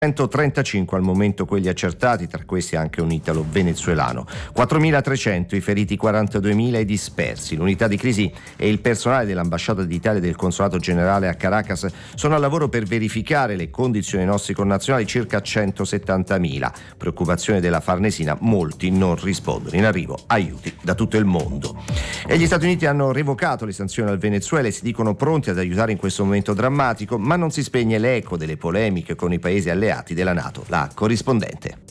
135 al momento quelli accertati, tra questi anche un italo-venezuelano. 4.300 i feriti, 42.000 i dispersi. L'unità di crisi e il personale dell'ambasciata d'Italia e del consolato generale a Caracas sono al lavoro per verificare le condizioni dei nostri connazionali, circa 170.000. Preoccupazione della Farnesina, molti non rispondono. In arrivo aiuti da tutto il mondo. E gli Stati Uniti hanno revocato le sanzioni al Venezuela e si dicono pronti ad aiutare in questo momento drammatico, ma non si spegne l'eco delle polemiche con i paesi alleati della NATO. La corrispondente.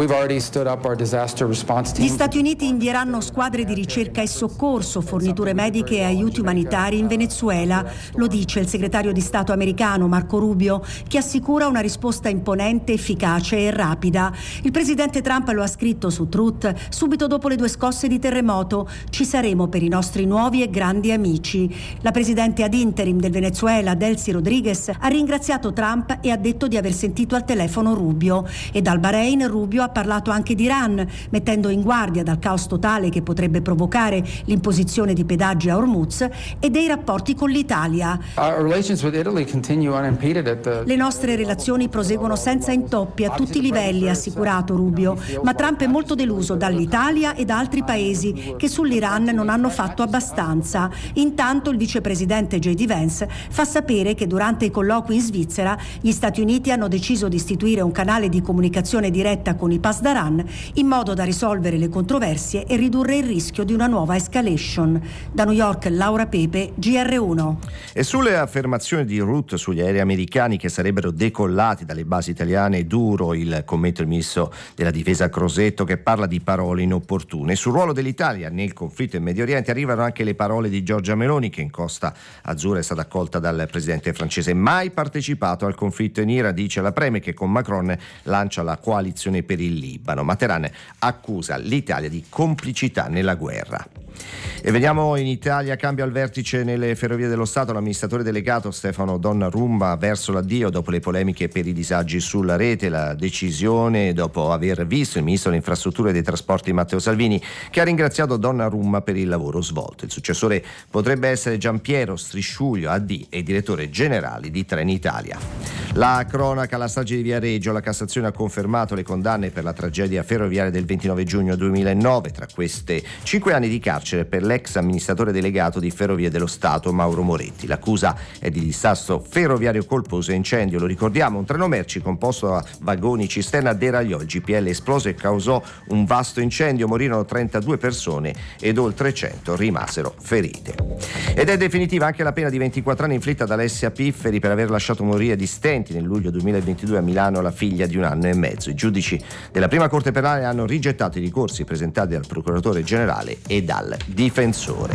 Gli Stati Uniti invieranno squadre di ricerca e soccorso, forniture mediche e aiuti umanitari in Venezuela, lo dice il segretario di Stato americano Marco Rubio, che assicura una risposta imponente, efficace e rapida. Il presidente Trump lo ha scritto su Truth subito dopo le 2 scosse di terremoto: ci saremo per i nostri nuovi e grandi amici. La presidente ad interim del Venezuela, Delcy Rodriguez, ha ringraziato Trump e ha detto di aver sentito al telefono Rubio. E dal Bahrain Rubio ha parlato anche di Iran, mettendo in guardia dal caos totale che potrebbe provocare l'imposizione di pedaggi a Hormuz e dei rapporti con l'Italia. Le nostre relazioni proseguono senza intoppi a tutti i livelli, ha assicurato Rubio, ma Trump è molto deluso dall'Italia e da altri paesi che sull'Iran non hanno fatto abbastanza. Intanto il vicepresidente J.D. Vance fa sapere che durante i colloqui in Svizzera gli Stati Uniti hanno deciso di istituire un canale di comunicazione diretta con i Pasdaran in modo da risolvere le controversie e ridurre il rischio di una nuova escalation. Da New York, Laura Pepe, GR1. E sulle affermazioni di Rutte sugli aerei americani che sarebbero decollati dalle basi italiane, duro il commento del ministro della difesa Crosetto, che parla di parole inopportune. Sul ruolo dell'Italia nel conflitto in Medio Oriente arrivano anche le parole di Giorgia Meloni, che in Costa Azzurra è stata accolta dal presidente francese. Mai partecipato al conflitto in Iran, dice la Premier, che con Macron lancia la coalizione per il Libano, ma Teheran accusa l'Italia di complicità nella guerra. E veniamo in Italia, cambio al vertice nelle Ferrovie dello Stato. L'amministratore delegato Stefano Donnarumma verso l'addio dopo le polemiche per i disagi sulla rete. La decisione dopo aver visto il ministro delle infrastrutture e dei trasporti Matteo Salvini, che ha ringraziato Donnarumma per il lavoro svolto. Il successore potrebbe essere Giampiero Strisciuglio, AD e direttore generale di Trenitalia. La cronaca, la strage di Viareggio. La Cassazione ha confermato le condanne per la tragedia ferroviaria del 29 giugno 2009. Tra queste 5 anni di carcere per l'ex amministratore delegato di Ferrovie dello Stato Mauro Moretti. L'accusa è di disastro ferroviario colposo e incendio. Lo ricordiamo, un treno merci composto da vagoni cisterna deragliò, il GPL esplose e causò un vasto incendio. Morirono 32 persone ed oltre 100 rimasero ferite. Ed è definitiva anche la pena di 24 anni inflitta da Alessia Pifferi per aver lasciato morire di stenti nel luglio 2022 a Milano la figlia di 1 anno e mezzo. I giudici della prima Corte Penale hanno rigettato i ricorsi presentati dal procuratore generale e dal difensore.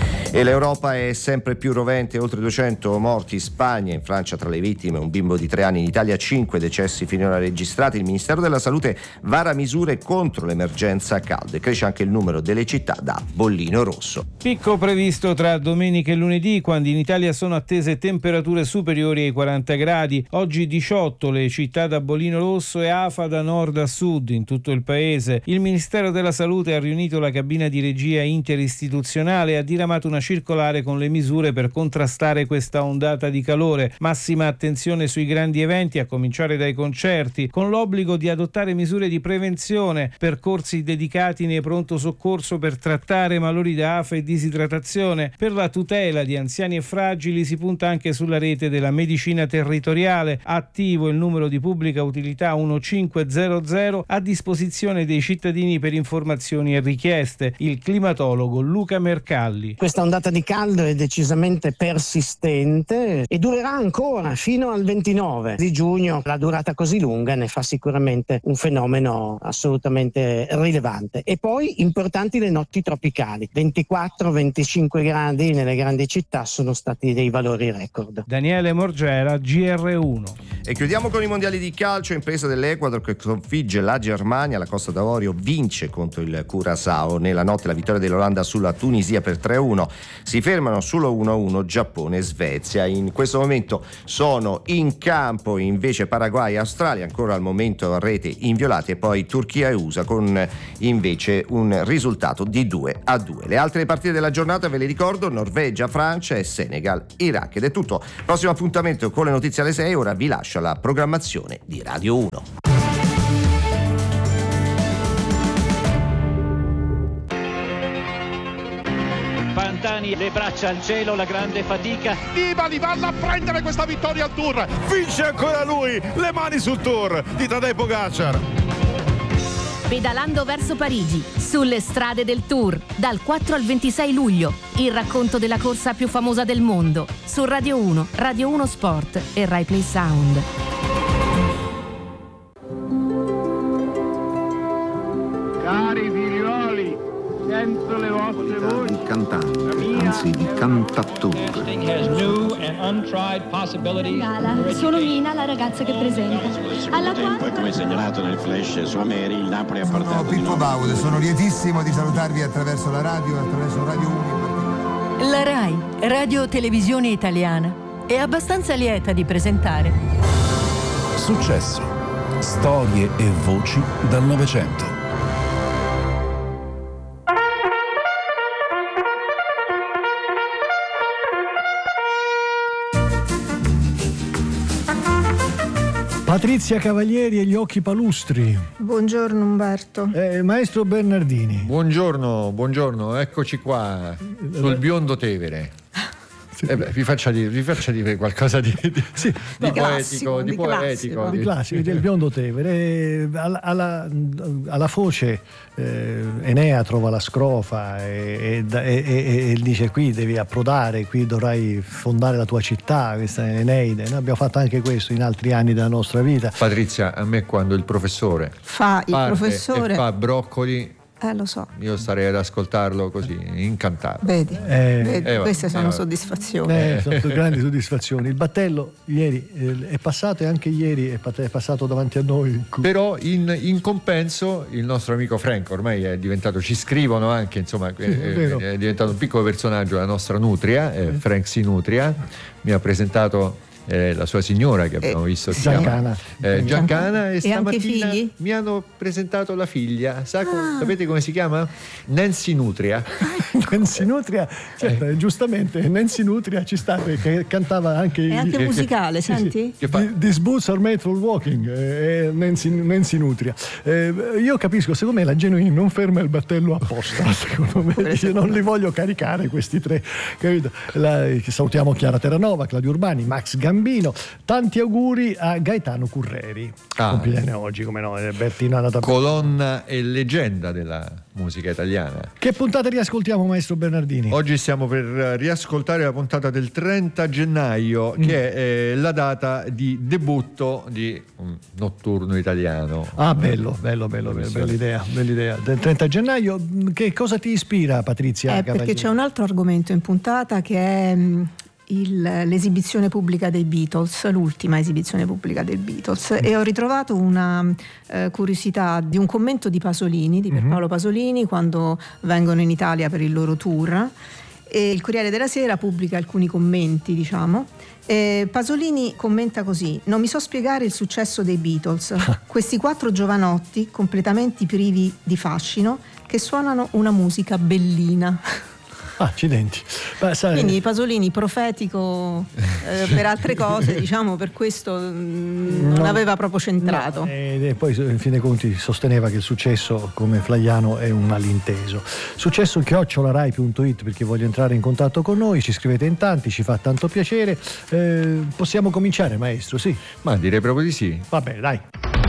E l'Europa è sempre più rovente, oltre 200 morti in Spagna, in Francia tra le vittime un bimbo di 3 anni, in Italia 5 decessi finora registrati. Il Ministero della Salute vara misure contro l'emergenza caldo e cresce anche il numero delle città da bollino rosso. Picco previsto tra domenica e lunedì, quando in Italia sono attese temperature superiori ai 40 gradi. Oggi 18 le città da bollino rosso e afa da nord a sud in tutto il paese. Il Ministero della Salute ha riunito la cabina di regia interistituzionale e ha diramato una circolare con le misure per contrastare questa ondata di calore. Massima attenzione sui grandi eventi, a cominciare dai concerti, con l'obbligo di adottare misure di prevenzione, percorsi dedicati nei pronto soccorso per trattare malori da afa e disidratazione. Per la tutela di anziani e fragili si punta anche sulla rete della medicina territoriale, attivo il numero di pubblica utilità 1500 a disposizione dei cittadini per informazioni e richieste. Il climatologo Luca Mercalli. Questa ondata di caldo è decisamente persistente e durerà ancora fino al 29 di giugno. La durata così lunga ne fa sicuramente un fenomeno assolutamente rilevante. E poi importanti le notti tropicali, 24-25 gradi nelle grandi città sono stati dei valori record. Daniele Morgera, GR1. E chiudiamo con i mondiali di calcio. Impresa dell'Ecuador che sconfigge la Germania. La Costa d'Avorio vince contro il Curaçao. Nella notte la vittoria dell'Olanda sulla Tunisia per 3-1. si fermano solo 1-1 Giappone e Svezia. In questo momento sono in campo invece Paraguay e Australia, ancora al momento rete inviolate, e poi Turchia e USA con invece un risultato di 2-2. Le altre partite della giornata ve le ricordo: Norvegia, Francia e Senegal, Iraq. Ed è tutto. Prossimo appuntamento con le notizie alle 6. Ora vi lascio alla programmazione di Radio 1. Pantani, le braccia al cielo, la grande fatica. Nibali vanno a prendere questa vittoria al Tour. Vince ancora lui, le mani sul Tour di Tadej Pogačar. Pedalando verso Parigi, sulle strade del Tour, dal 4 al 26 luglio. Il racconto della corsa più famosa del mondo, su Radio 1, Radio 1 Sport e Rai Play Sound. Cari figlioli, sento le vostre voci. Di cantante, anzi di cantattore. Sono Mina, la ragazza che presenta. Alla tempo, come segnalato nel flash su Ameri, il Napoli ha portato. Sono Pippo Baudo, sono lietissimo di salutarvi attraverso la radio, attraverso Radio 1. La Rai, Radio Televisione Italiana, è abbastanza lieta di presentare Successo, storie e voci dal Novecento. Patrizia Cavalieri e gli occhi palustri. Buongiorno Umberto. Maestro Bernardini. Buongiorno, eccoci qua sul biondo Tevere. Vi faccia dire qualcosa di poetico, di poetico. Di classico, del biondo Tevere. Alla foce Enea trova la scrofa e dice: qui devi approdare, qui dovrai fondare la tua città, questa è Eneide. Noi abbiamo fatto anche questo in altri anni della nostra vita. Patrizia, a me quando il professore fa broccoli, lo so. Io starei ad ascoltarlo così, incantato. Vedi, queste sono soddisfazioni. Sono grandi soddisfazioni. Il battello ieri è passato, e anche ieri è passato davanti a noi. Però in compenso il nostro amico Frank ormai è diventato, ci scrivono anche, insomma, è diventato un piccolo personaggio, la nostra Nutria, Frank Sinutria, mi ha presentato la sua signora che abbiamo visto, Giancana, e stamattina mi hanno presentato la figlia. Sapete come si chiama? Nancy Nutria. Nancy Nutria, certo, giustamente Nancy Nutria ci sta, perché cantava anche è anche musicale, senti? These boots are made for walking, Nancy Nutria. Io capisco, secondo me la Genuini non ferma il battello apposta, secondo me. Io non li voglio caricare questi tre, capito? Salutiamo Chiara Terranova, Claudio Urbani, Max Gambino. Tanti auguri a Gaetano Curreri, compleanno oggi, come no, Bertino è andata colonna e leggenda della musica italiana. Che puntata riascoltiamo, maestro Bernardini? Oggi stiamo per riascoltare la puntata del 30 gennaio che è la data di debutto di un notturno italiano. Bello, bella idea. Del 30 gennaio, che cosa ti ispira, Patrizia? Perché c'è un altro argomento in puntata che è l'esibizione pubblica dei Beatles, l'ultima esibizione pubblica dei Beatles, e ho ritrovato una curiosità di un commento di Pasolini, di Pierpaolo Pasolini, quando vengono in Italia per il loro tour, e il Corriere della Sera pubblica alcuni commenti, diciamo. Pasolini commenta così: non mi so spiegare il successo dei Beatles, questi 4 giovanotti completamente privi di fascino che suonano una musica bellina. Accidenti. Quindi Pasolini profetico per altre cose, diciamo, per questo non aveva proprio centrato. E poi in fin dei conti sosteneva che il successo, come Flaiano, è un malinteso. Successo@rai.it per chi voglia entrare in contatto con noi, ci scrivete in tanti, ci fa tanto piacere. Possiamo cominciare, maestro? Sì. Ma direi proprio di sì. Va bene, dai.